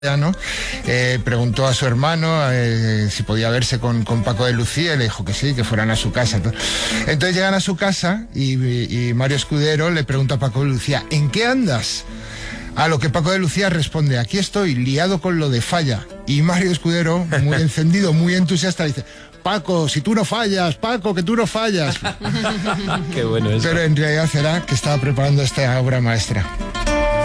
¿no? Preguntó a su hermano si podía verse con Paco de Lucía y le dijo que sí, que fueran a su casa. Entonces llegan a su casa y Mario Escudero le pregunta a Paco de Lucía: ¿en qué andas? A lo que Paco de Lucía responde: aquí estoy, liado con lo de Falla. Y Mario Escudero, muy encendido, muy entusiasta, dice: Paco, si tú no fallas, Paco, que tú no fallas. Qué bueno eso. Pero en realidad será que estaba preparando esta obra maestra.